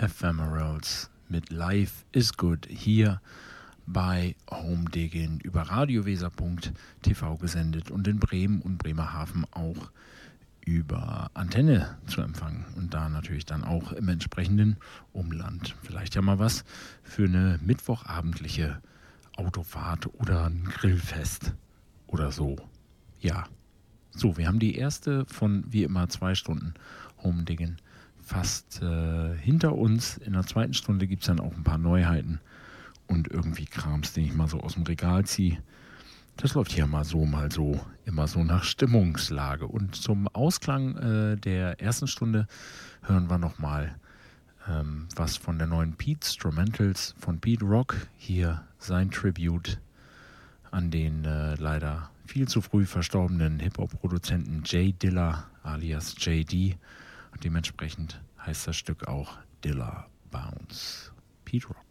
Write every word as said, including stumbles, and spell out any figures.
Ephemerals mit Life is Good hier bei Home Diggin über radioweser punkt t v gesendet und in Bremen und Bremerhaven auch über Antenne zu empfangen und da natürlich dann auch im entsprechenden Umland. Vielleicht ja mal was für eine mittwochabendliche Autofahrt oder ein Grillfest oder so. Ja, so, wir haben die erste von wie immer zwei Stunden Home Diggin fast äh, hinter uns. In der zweiten Stunde gibt es dann auch ein paar Neuheiten und irgendwie Krams, den ich mal so aus dem Regal ziehe. Das läuft hier mal so, mal so, immer so nach Stimmungslage. Und zum Ausklang äh, der ersten Stunde hören wir nochmal ähm, was von der neuen Pete Instrumentals von Pete Rock. Hier sein Tribute an den äh, leider viel zu früh verstorbenen Hip-Hop-Produzenten Jay Dilla alias J D. Und dementsprechend heißt das Stück auch Dilla Bounce. Pete Rock.